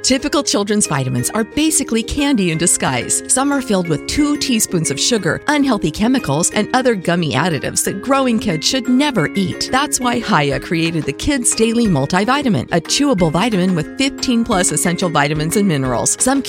Typical children's vitamins are basically candy in disguise. Some are filled with 2 teaspoons of sugar, unhealthy chemicals, and other gummy additives that growing kids should never eat. That's why Hiya created the Kids Daily Multivitamin, a chewable vitamin with 15 plus essential vitamins and minerals. Some